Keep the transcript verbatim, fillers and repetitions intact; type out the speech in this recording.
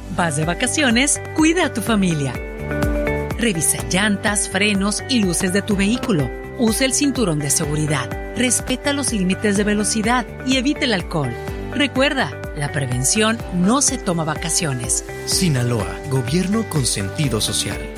Vas de vacaciones, cuida a tu familia. Revisa llantas, frenos y luces de tu vehículo. Usa el cinturón de seguridad. Respeta los límites de velocidad y evite el alcohol. Recuerda, la prevención no se toma vacaciones. Sinaloa, gobierno con sentido social.